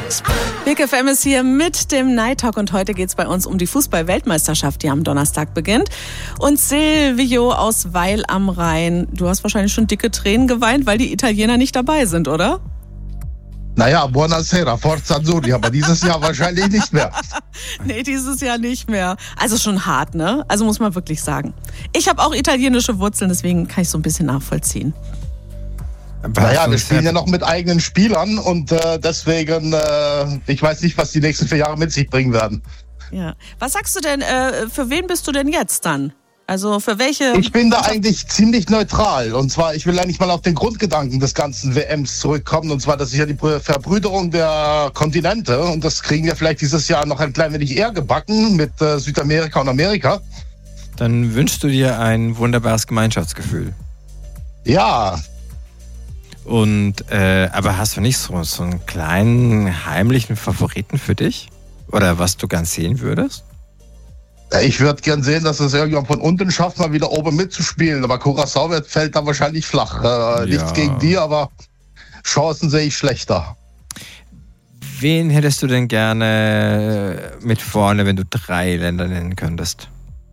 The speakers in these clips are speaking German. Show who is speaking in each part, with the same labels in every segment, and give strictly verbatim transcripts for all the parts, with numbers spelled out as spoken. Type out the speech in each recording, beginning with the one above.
Speaker 1: Big F M ist hier mit dem Night Talk und heute geht es bei uns um die Fußball-Weltmeisterschaft, die am Donnerstag beginnt. Und Silvio aus Weil am Rhein, du hast wahrscheinlich schon dicke Tränen geweint, weil die Italiener nicht dabei sind, oder?
Speaker 2: Naja, buonasera, forza azzurri, aber dieses Jahr wahrscheinlich nicht mehr.
Speaker 1: Nee, dieses Jahr nicht mehr. Also schon hart, ne? Also muss man wirklich sagen. Ich habe auch italienische Wurzeln, deswegen kann ich so ein bisschen nachvollziehen.
Speaker 2: Naja, wir spielen ja noch mit eigenen Spielern und äh, deswegen, äh, ich weiß nicht, was die nächsten vier Jahre mit sich bringen werden.
Speaker 1: Ja. Was sagst du denn, äh, für wen bist du denn jetzt dann? Also für welche...
Speaker 2: Ich bin da eigentlich ziemlich neutral. Und zwar, ich will eigentlich mal auf den Grundgedanken des ganzen W Ms zurückkommen. Und zwar, das ist ja die Verbrüderung der Kontinente. Und das kriegen wir vielleicht dieses Jahr noch ein klein wenig eher gebacken mit äh, Südamerika und Amerika.
Speaker 3: Dann wünschst du dir ein wunderbares Gemeinschaftsgefühl.
Speaker 2: Ja.
Speaker 3: Und, äh, aber hast du nicht so, so einen kleinen, heimlichen Favoriten für dich? Oder was du gern sehen würdest?
Speaker 2: Ich würde gern sehen, dass es irgendwann von unten schafft, mal wieder oben mitzuspielen. Aber Curaçao wird, fällt da wahrscheinlich flach. Äh, ja. Nichts gegen die, aber Chancen sehe ich schlechter.
Speaker 3: Wen hättest du denn gerne mit vorne, wenn du drei Länder nennen könntest?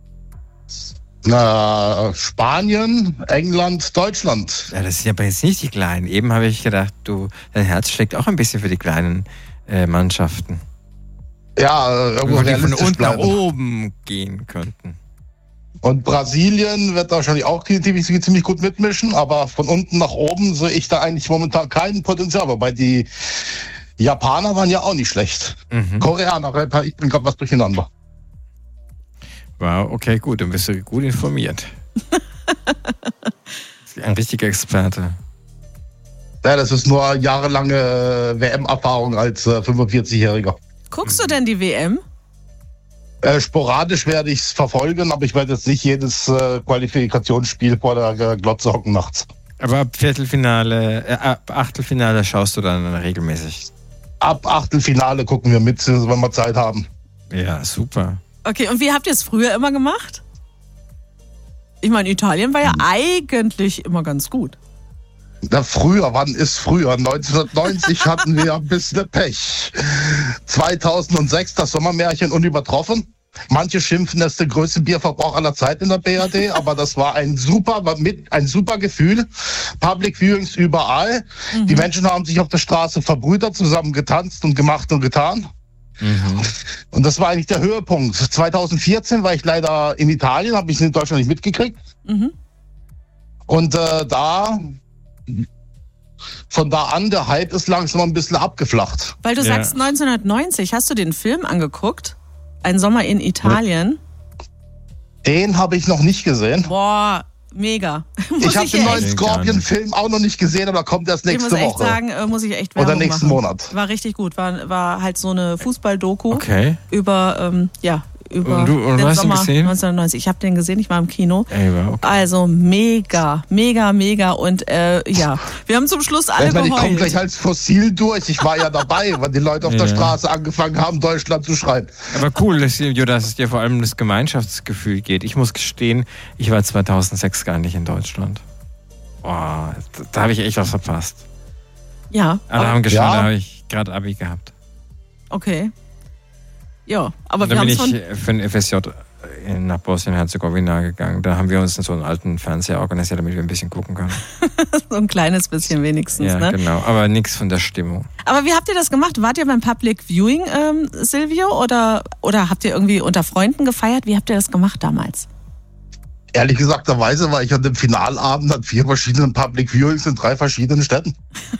Speaker 2: Na, Spanien, England, Deutschland.
Speaker 3: Ja, das sind aber jetzt nicht die Kleinen. Eben habe ich gedacht, du, dein Herz schlägt auch ein bisschen für die kleinen äh, Mannschaften.
Speaker 2: Ja, irgendwo
Speaker 3: die von unten
Speaker 2: bleiben.
Speaker 3: nach oben gehen könnten.
Speaker 2: Und Brasilien wird wahrscheinlich auch ziemlich, ziemlich gut mitmischen, aber von unten nach oben sehe ich da eigentlich momentan kein Potenzial. Wobei die Japaner waren ja auch nicht schlecht. Mhm. Koreaner, ich bin gerade was durcheinander.
Speaker 3: Wow, okay, gut, dann bist du gut informiert. Ein richtiger Experte.
Speaker 2: Ja, das ist nur jahrelange W M-Erfahrung als äh, fünfundvierzigjähriger.
Speaker 1: Guckst du denn die W M?
Speaker 2: Äh, sporadisch werde ich es verfolgen, aber ich werde jetzt nicht jedes äh, Qualifikationsspiel vor der äh, Glotze hocken nachts.
Speaker 3: Aber ab Viertelfinale, äh, ab Achtelfinale schaust du dann regelmäßig?
Speaker 2: Ab Achtelfinale gucken wir mit, wenn wir Zeit haben.
Speaker 3: Ja, super. Okay,
Speaker 1: und wie habt ihr es früher immer gemacht? Ich meine, Italien war ja hm. eigentlich immer ganz gut.
Speaker 2: Na, früher, wann ist früher? neunzehnhundertneunzig hatten wir ein bisschen Pech. zweitausendsechs das Sommermärchen unübertroffen. Manche schimpfen, das ist der größte Bierverbrauch aller Zeiten in der B R D, aber das war ein super, war mit, ein super Gefühl. Public Viewings überall. Mhm. Die Menschen haben sich auf der Straße verbrüdert, zusammen getanzt und gemacht und getan. Mhm. Und das war eigentlich der Höhepunkt. zweitausendvierzehn war ich leider in Italien, habe ich in Deutschland nicht mitgekriegt. Mhm. Und äh, da... Von da an, der Hype ist langsam ein bisschen abgeflacht.
Speaker 1: Weil du ja. sagst neunzehnhundertneunzig, hast du den Film angeguckt? Ein Sommer in Italien?
Speaker 2: Den habe ich noch nicht gesehen.
Speaker 1: Boah, mega.
Speaker 2: Ich habe den neuen Scorpion-Film auch noch nicht gesehen, aber kommt erst nächste Woche.
Speaker 1: Ich muss echt sagen, muss ich echt Werbung
Speaker 2: Oder nächsten
Speaker 1: machen.
Speaker 2: Monat.
Speaker 1: War richtig gut, war, war halt so eine Fußball-Doku
Speaker 3: okay.
Speaker 1: über, ähm, ja, über
Speaker 3: und du, und
Speaker 1: den
Speaker 3: hast
Speaker 1: Sommer
Speaker 3: ihn gesehen?
Speaker 1: neunzehnhundertneunzig. Ich habe den gesehen, ich war im Kino.
Speaker 3: Ey, war okay.
Speaker 1: Also mega, mega, mega und äh, ja, wir haben zum Schluss alle geheult.
Speaker 2: Ich komme gleich als Fossil durch. Ich war ja dabei, weil die Leute auf ja. der Straße angefangen haben, Deutschland zu schreien.
Speaker 3: Aber cool, dass, dass es dir vor allem um das Gemeinschaftsgefühl geht. Ich muss gestehen, ich war zweitausendsechs gar nicht in Deutschland. Boah, da, da habe ich echt was verpasst.
Speaker 1: Ja.
Speaker 3: Alle haben geschaut,
Speaker 2: ja.
Speaker 3: da habe ich gerade Abi gehabt.
Speaker 1: Okay. Ja, aber
Speaker 3: und
Speaker 1: wir
Speaker 3: dann
Speaker 1: haben
Speaker 3: bin ich für ein F S J nach Bosnien-Herzegowina gegangen. Da haben wir uns so einen alten Fernseher organisiert, damit wir ein bisschen gucken können.
Speaker 1: So ein kleines bisschen wenigstens,
Speaker 3: ja,
Speaker 1: ne?
Speaker 3: genau. Aber nichts von der Stimmung.
Speaker 1: Aber wie habt ihr das gemacht? Wart ihr beim Public Viewing, ähm, Silvio? Oder, oder habt ihr irgendwie unter Freunden gefeiert? Wie habt ihr das gemacht damals?
Speaker 2: Ehrlich gesagterweise war ich an dem Finalabend an vier verschiedenen Public Viewings in drei verschiedenen Städten.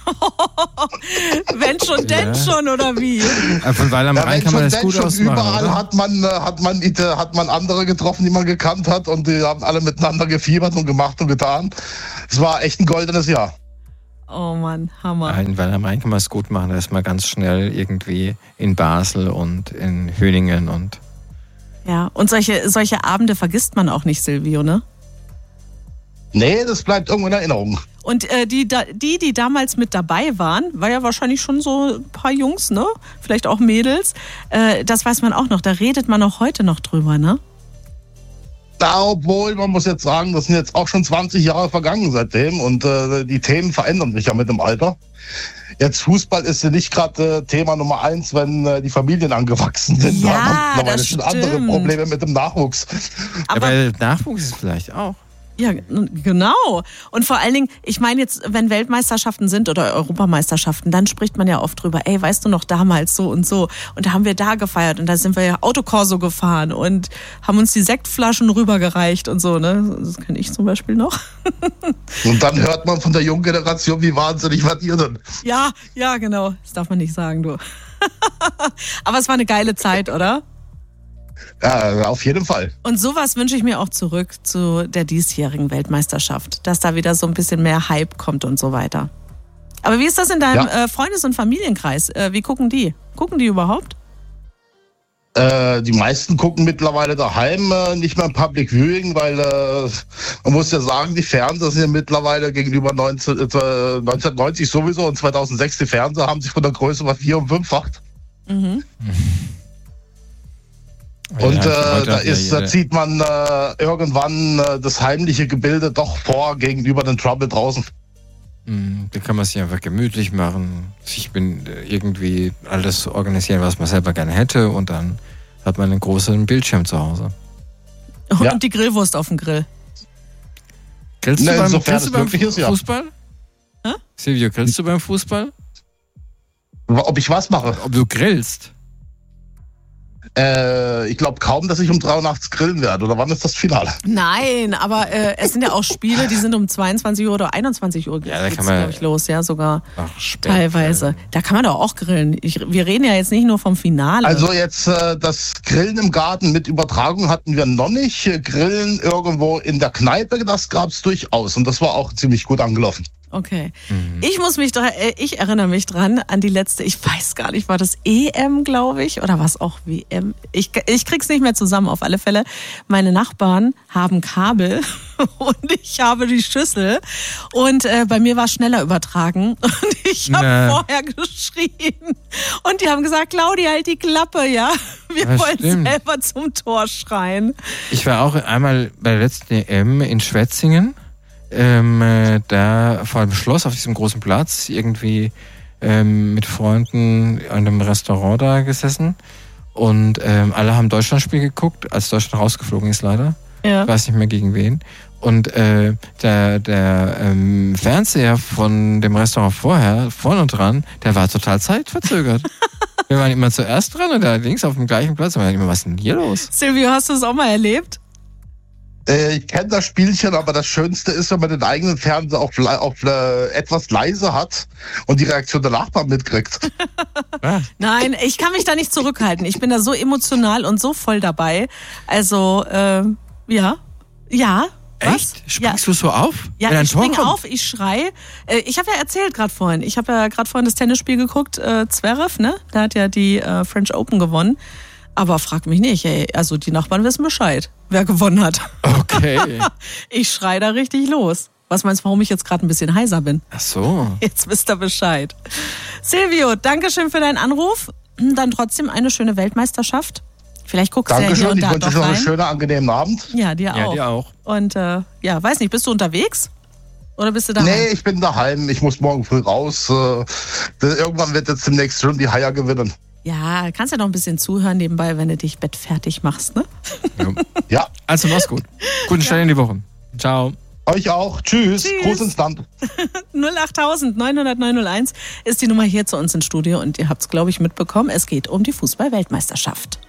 Speaker 1: Wenn schon, denn ja. schon, oder wie?
Speaker 3: Von Weil am
Speaker 2: ja,
Speaker 3: Rhein kann man das gut
Speaker 2: schon
Speaker 3: ausmachen,
Speaker 2: überall
Speaker 3: oder?
Speaker 2: hat man, hat, man, hat man andere getroffen, die man gekannt hat und die haben alle miteinander gefiebert und gemacht und getan. Es war echt ein goldenes Jahr.
Speaker 1: Oh Mann, Hammer.
Speaker 3: In Weil am Rhein kann man es gut machen. Da ist man ganz schnell irgendwie in Basel und in Höningen und
Speaker 1: ja, und solche, solche Abende vergisst man auch nicht, Silvio, ne?
Speaker 2: Nee, das bleibt irgendwo in Erinnerung.
Speaker 1: Und äh, die, die, die damals mit dabei waren, war ja wahrscheinlich schon so ein paar Jungs, ne? Vielleicht auch Mädels. Äh, das weiß man auch noch, da redet man auch heute noch drüber, ne?
Speaker 2: Da, obwohl, man muss jetzt sagen, das sind jetzt auch schon zwanzig Jahre vergangen seitdem und äh, die Themen verändern sich ja mit dem Alter. Jetzt Fußball ist ja nicht gerade äh, Thema Nummer eins, wenn äh, die Familien angewachsen sind.
Speaker 1: Ja,
Speaker 2: da haben wir mittlerweile
Speaker 1: das
Speaker 2: schon andere
Speaker 1: stimmt.
Speaker 2: Probleme mit dem Nachwuchs.
Speaker 1: Aber
Speaker 3: ja, weil Nachwuchs ist vielleicht auch.
Speaker 1: ja, genau. Und vor allen Dingen, ich meine jetzt, wenn Weltmeisterschaften sind oder Europameisterschaften, dann spricht man ja oft drüber, ey, weißt du noch, damals so und so. Und da haben wir da gefeiert und da sind wir ja Autokorso gefahren und haben uns die Sektflaschen rübergereicht und so, ne? Das kenne ich zum Beispiel noch.
Speaker 2: Und dann hört man von der jungen Generation, wie wahnsinnig wart ihr denn?
Speaker 1: Ja, ja, genau. Das darf man nicht sagen, du. Aber es war eine geile Zeit, oder?
Speaker 2: Ja, auf jeden Fall.
Speaker 1: Und sowas wünsche ich mir auch zurück zu der diesjährigen Weltmeisterschaft, dass da wieder so ein bisschen mehr Hype kommt und so weiter. Aber wie ist das in deinem
Speaker 2: Ja.
Speaker 1: äh, Freundes- und Familienkreis? Äh, wie gucken die? Gucken die überhaupt?
Speaker 2: Äh, die meisten gucken mittlerweile daheim, äh, nicht mehr im Public Viewing, weil äh, man muss ja sagen, die Fernseher sind ja mittlerweile gegenüber neunzehn, äh, neunzehnhundertneunzig sowieso und zweitausendsechs die Fernseher haben sich von der Größe mal vier- und fünffacht.
Speaker 1: Mhm.
Speaker 2: Und
Speaker 3: Ja,
Speaker 2: äh,
Speaker 3: heute
Speaker 2: da
Speaker 3: hat ja
Speaker 2: ist, da
Speaker 3: jeder-
Speaker 2: zieht man äh, irgendwann äh, das heimliche Gebilde doch vor gegenüber den Trouble draußen.
Speaker 3: Mm, Da kann man sich einfach gemütlich machen, sich bin- irgendwie alles organisieren, was man selber gerne hätte und dann hat man einen großen Bildschirm zu Hause.
Speaker 1: Und
Speaker 2: Ja.
Speaker 1: die Grillwurst auf dem Grill.
Speaker 3: Grillst
Speaker 2: Na,
Speaker 3: du beim,
Speaker 2: insofern
Speaker 3: grillst du
Speaker 2: es
Speaker 3: beim
Speaker 2: möglich ist, ja.
Speaker 3: Fußball?
Speaker 1: Hä?
Speaker 3: Silvio, grillst du beim Fußball?
Speaker 2: Ob ich was mache?
Speaker 3: Ob du grillst?
Speaker 2: Äh, ich glaube kaum, dass ich um drei Uhr nachts grillen werde. Oder wann ist das Finale?
Speaker 1: Nein, aber äh, es sind ja auch Spiele, die sind um zweiundzwanzig Uhr oder einundzwanzig Uhr
Speaker 3: Ja, da
Speaker 1: geht's,
Speaker 3: kann man-
Speaker 1: glaube ich, los, ja, sogar
Speaker 3: Ach, spät.
Speaker 1: teilweise. Da kann man doch auch grillen. Ich, wir reden ja jetzt nicht nur vom Finale.
Speaker 2: Also jetzt äh, das Grillen im Garten mit Übertragung hatten wir noch nicht. Äh, Grillen irgendwo in der Kneipe, das gab's durchaus. Und das war auch ziemlich gut angelaufen.
Speaker 1: Okay. Ich muss mich dran, äh, ich erinnere mich dran an die letzte, ich weiß gar nicht, war das E M, glaube ich, oder was auch W M? Ich, ich krieg's nicht mehr zusammen, auf alle Fälle. Meine Nachbarn haben Kabel und ich habe die Schüssel und äh, bei mir war schneller übertragen und ich habe
Speaker 3: Na.
Speaker 1: vorher geschrien und die haben gesagt, Claudia, halt die Klappe, ja. Wir
Speaker 3: Das
Speaker 1: wollen
Speaker 3: stimmt.
Speaker 1: selber zum Tor schreien.
Speaker 3: Ich war auch einmal bei der letzten E M in Schwetzingen. Ähm, äh, da vor dem Schloss auf diesem großen Platz irgendwie ähm, mit Freunden an einem Restaurant da gesessen und ähm, alle haben Deutschlandspiel geguckt, als Deutschland rausgeflogen ist leider.
Speaker 1: Ja.
Speaker 3: Ich weiß nicht mehr gegen wen. Und äh, der, der ähm, Fernseher von dem Restaurant vorher, vorne dran, der war total zeitverzögert. Wir waren immer zuerst dran und da links auf dem gleichen Platz. Und wir waren immer, was ist denn hier los?
Speaker 1: Silvio, hast du es auch mal erlebt?
Speaker 2: Äh, ich kenne das Spielchen, aber das Schönste ist, wenn man den eigenen Fernseher auf, le- auf äh, etwas leise hat und die Reaktion der Nachbarn mitkriegt.
Speaker 3: Ah,
Speaker 1: Nein, ich kann mich da nicht zurückhalten. Ich bin da so emotional und so voll dabei. Also, ähm, ja. Ja. Was?
Speaker 3: echt? Springst du so auf?
Speaker 1: Ja,
Speaker 3: wenn ein
Speaker 1: ich
Speaker 3: Tor
Speaker 1: spring
Speaker 3: kommt?
Speaker 1: auf, ich schrei. Äh, ich habe ja erzählt gerade vorhin. Ich habe ja gerade vorhin das Tennisspiel geguckt. Äh, Zverev, ne? Der hat ja die äh, French Open gewonnen. Aber frag mich nicht, ey. Also die Nachbarn wissen Bescheid, wer gewonnen hat.
Speaker 3: Okay.
Speaker 1: Ich schrei da richtig los. Was meinst du, warum ich jetzt gerade ein bisschen heiser bin?
Speaker 3: Ach so.
Speaker 1: Jetzt wisst ihr Bescheid. Silvio, danke schön für deinen Anruf. Dann trotzdem eine schöne Weltmeisterschaft. Vielleicht guckst du ja hier
Speaker 2: Dankeschön,
Speaker 1: und
Speaker 2: ich
Speaker 1: da
Speaker 2: wünsche euch
Speaker 1: doch
Speaker 2: noch einen
Speaker 1: rein.
Speaker 2: schönen, angenehmen Abend.
Speaker 1: Ja, dir
Speaker 3: Ja,
Speaker 1: auch.
Speaker 3: dir auch.
Speaker 1: Und äh, ja, weiß nicht, bist du unterwegs? Oder bist du da?
Speaker 2: Nee, ich bin daheim. Ich muss morgen früh raus. Äh, irgendwann wird jetzt demnächst schon die Haier gewinnen.
Speaker 1: Ja, kannst ja noch ein bisschen zuhören nebenbei, wenn du dich bettfertig machst, ne?
Speaker 3: Ja.
Speaker 2: Ja,
Speaker 3: Also mach's gut. Guten Start in die Woche. Ciao.
Speaker 2: euch auch. Tschüss.
Speaker 1: Tschüss.
Speaker 2: Gruß ins Land.
Speaker 1: null acht neun null null neun null eins ist die Nummer hier zu uns ins Studio und ihr habt's, glaube ich, mitbekommen. Es geht um die Fußball-Weltmeisterschaft.